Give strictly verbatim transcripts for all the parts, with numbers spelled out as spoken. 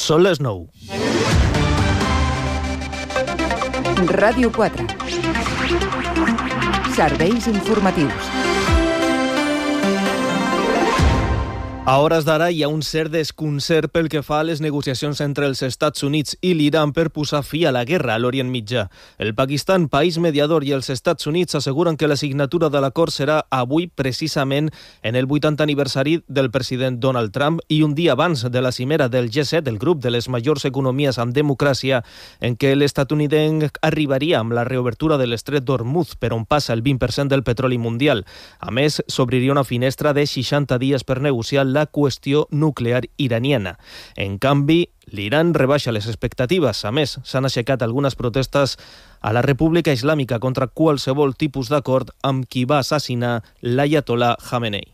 Són les nou. Ràdio quatre. Serveis informatius. A hores d'ara hi ha un cert desconcert pel que fa a les negociacions entre els Estats Units i l'Iran per posar fi a la guerra a l'Orient Mitjà. El Pakistan, país mediador, i els Estats Units asseguren que la signatura de l'acord serà avui precisament en el vuitantè aniversari del president Donald Trump i un dia abans de la cimera del G set, el grup de les majors economies amb democràcia, en què l'estatunidenc arribaria amb la reobertura de l'estret d'Hormuz, per on passa el vint per cent del petroli mundial. A més, s'obriria una finestra de seixanta dies per negociar la qüestió nuclear iraniana. En canvi, l'Iran rebaixa les expectatives. A més, s'han aixecat algunes protestes a la República Islàmica contra qualsevol tipus d'acord amb qui va assassinar l'Ayatollah Khamenei.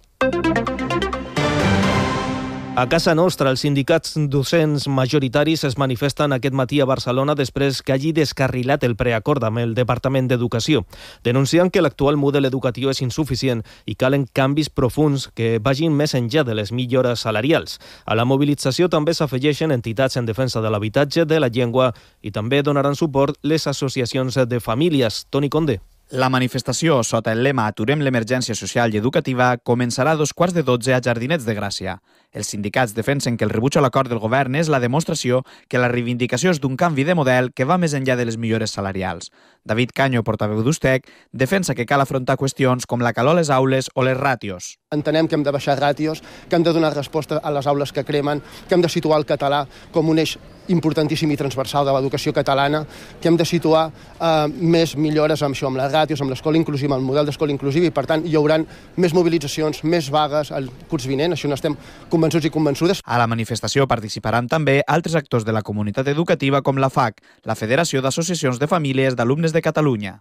A casa nostra, els sindicats docents majoritaris es manifesten aquest matí a Barcelona després que hagi descarrilat el preacord amb el Departament d'Educació. Denuncien que l'actual model educatiu és insuficient i calen canvis profunds que vagin més enllà de les millores salarials. A la mobilització també s'afegeixen entitats en defensa de l'habitatge, de la llengua i també donaran suport les associacions de famílies. Toni Conde. La manifestació, sota el lema Aturem l'emergència social i educativa, començarà a dos quarts de dotze a Jardinets de Gràcia. Els sindicats defensen que el rebuig a l'acord del govern és la demostració que la reivindicació és d'un canvi de model que va més enllà de les millores salarials. David Canyo, portaveu d'Ustec, defensa que cal afrontar qüestions com la calor a les aules o les ràtios. Entenem que hem de baixar ràtios, que hem de donar resposta a les aules que cremen, que hem de situar el català com un eix importantíssim i transversal de l'educació catalana, que hem de situar eh, més millores amb això, amb les ràtios, amb l'escola inclusiva, amb el model d'escola inclusiva, i per tant hi haurà més mobilitzacions, més vagues el curs vinent, això n'estem convençuts i convençudes. A la manifestació participaran també altres actors de la comunitat educativa com la F A C, la Federació d'Associacions de Famílies d'Alumnes de Catalunya.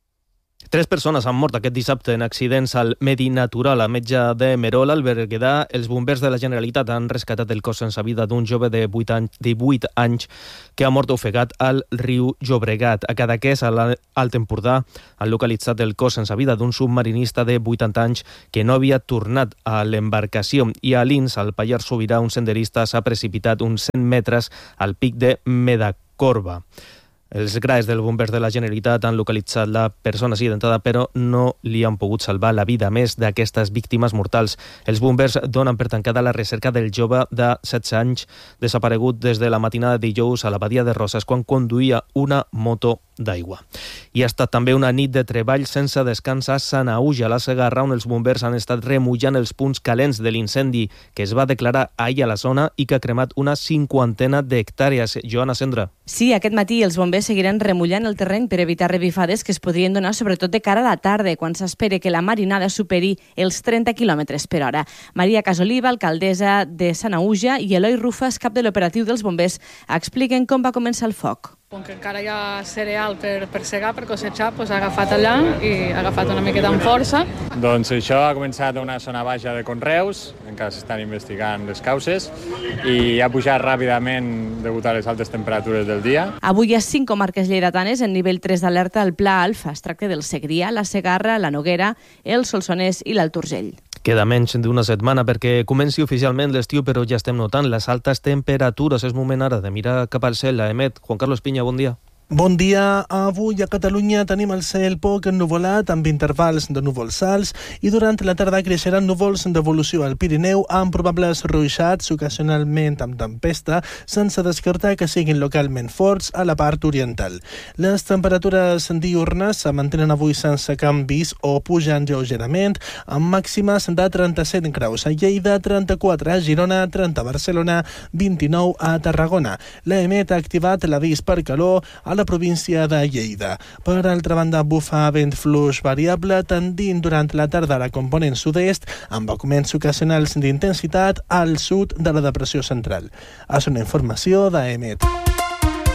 Tres persones han mort aquest dissabte en accidents al Medi Natural a Metge de Merola, al Berguedà. Els bombers de la Generalitat han rescatat el cos sense vida d'un jove de divuit anys que ha mort ofegat al riu Llobregat. A Cadaqués, a l'Alt Empordà, han localitzat el cos sense vida d'un submarinista de vuitanta anys que no havia tornat a l'embarcació. I a Lins, al Pallars Sobirà, un senderista s'ha precipitat uns cent metres al pic de Medacorba. Els graes dels bombers de la Generalitat han localitzat la persona accidentada, però no li han pogut salvar la vida. A més d'aquestes víctimes mortals, els bombers donen per tancada la recerca del jove de setze anys desaparegut des de la matinada de dijous a la Badia de Roses quan conduïa una moto d'aigua. I ha estat també una nit de treball sense descans a Sanaüja, a la Segarra, on els bombers han estat remullant els punts calents de l'incendi que es va declarar ahir a la zona i que ha cremat una cinquantena d'hectàrees. Joana Sendra. Sí, aquest matí els bombers seguiran remullant el terreny per evitar revifades que es podrien donar sobretot de cara a la tarda, quan s'espera que la marinada superi els trenta quilòmetres per hora. Maria Casoliva, alcaldessa de Sanaüja, i Eloi Rufas, cap de l'operatiu dels bombers, expliquen com va començar el foc. Com que encara hi ha cereal per, per segar, per cosejar, doncs ha agafat allà i ha agafat una miqueta amb força. Doncs això ha començat a una zona baixa de conreus, encara s'estan investigant les causes, i ha pujat ràpidament degut a les altes temperatures del dia. Avui hi ha cinc comarques lleidatanes en nivell tres d'alerta al Pla Alfa. Es tracta del Segrià, la Segarra, la Noguera, el Solsonès i l'Alt Urgell. Queda menys d'una setmana perquè comenci oficialment l'estiu, però ja estem notant les altes temperatures. És moment ara de mirar cap al cel. A Emet, Juan Carlos Piña, bon dia. Bon dia. Avui a Catalunya tenim el cel poc ennuvolat amb intervals de núvols alts i durant la tarda creixeran núvols d'evolució al Pirineu amb probables ruixats, ocasionalment amb tempesta, sense descartar que siguin localment forts a la part oriental. Les temperatures diurnes se mantenen avui sense canvis o pugen lleugerament amb màximes de trenta-set graus a Lleida, trenta-quatre a Girona, trenta a Barcelona, vint-i-nou a Tarragona. L'Emet ha activat l'avís per calor a la la província de Lleida. Per altra banda, bufa vent fluix variable tendint durant la tarda a la component sud-est amb augments ocasionals d'intensitat al sud de la depressió central. És una informació d'Emet.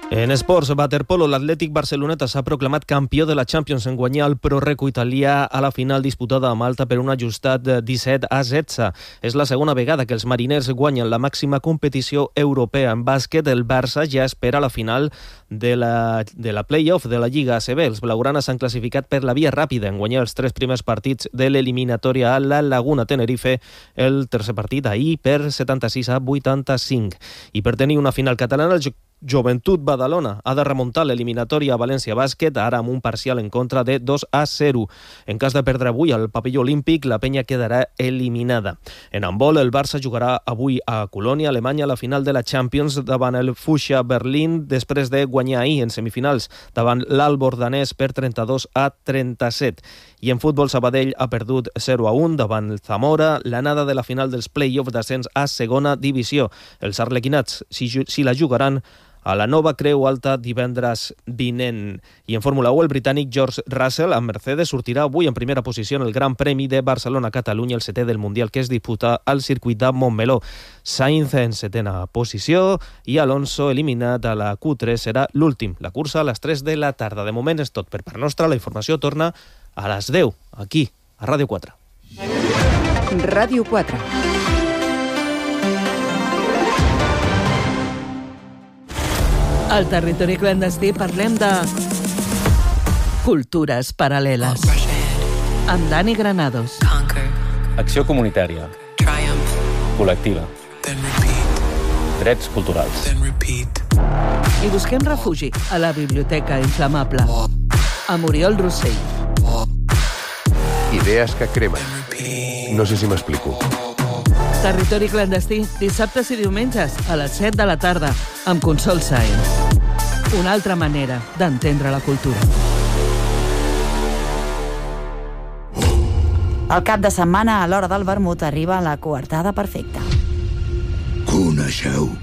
En esports, waterpolo, l'Atlètic Barceloneta s'ha proclamat campió de la Champions en guanyar el Proreco italià a la final disputada a Malta per un ajustat disset a setze. És la segona vegada que els mariners guanyen la màxima competició europea. En bàsquet, el Barça ja espera la final de la, de la play-off de la Lliga A C B. Els blaugranes s'han classificat per la via ràpida en guanyar els tres primers partits de l'eliminatòria a la Laguna Tenerife, el tercer partit ahir per setanta-sis a vuitanta-cinc. I per tenir una final catalana, el Joventut Badalona ha de remuntar l'eliminatòria a València Bàsquet, ara amb un parcial en contra de dos a zero. En cas de perdre avui al pavelló olímpic, la penya quedarà eliminada. En handbol, el Barça jugarà avui a Colònia, Alemanya, la final de la Champions davant el Fuchsia Berlín, després de guanyar ahir en semifinals davant l'Albor danès per trenta-dos a trenta-set. I en futbol, Sabadell ha perdut zero a un davant el Zamora, l'anada de la final dels play-offs d'ascens a segona divisió. Els arlequinats, si, si la jugaran a la nova Creu Alta divendres vinent. I en Fórmula u, el britànic George Russell amb Mercedes sortirà avui en primera posició en el Gran Premi de Barcelona-Catalunya, el setè del Mundial, que es disputa al circuit de Montmeló. Sainz en setena posició i Alonso eliminat a la Q tres serà l'últim. La cursa a les tres de la tarda. De moment és tot per part nostra. La informació torna a les deu, aquí, a Ràdio quatre. Ràdio quatre. Al territori clandestí parlem de cultures paral·leles. Amb Dani Granados. Acció comunitària. Col·lectiva. Drets culturals. I busquem refugi a la Biblioteca Inflamable. Amb Oriol Rossell. Idees que cremen. No sé si m'explico. Territori clandestí, dissabtes i diumenges a les set de la tarda, amb Consol Sáenz. Una altra manera d'entendre la cultura. El cap de setmana, a l'hora del vermut, arriba la coartada perfecta. Coneixeu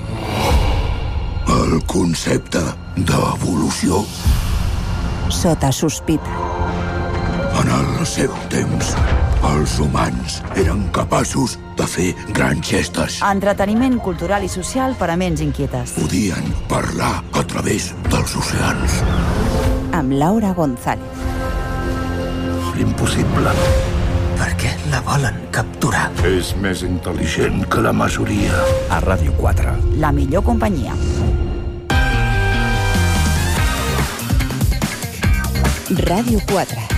el concepte d'evolució? Sota sospita. En el seu temps, els humans eren capaços de fer grans gestes. Entreteniment cultural i social per a ments inquietes. Podien parlar a través dels oceans. Amb Laura González. L'impossible. Per què la volen capturar? És més intel·ligent que la majoria. A Ràdio quatre. La millor companyia. Ràdio quatre.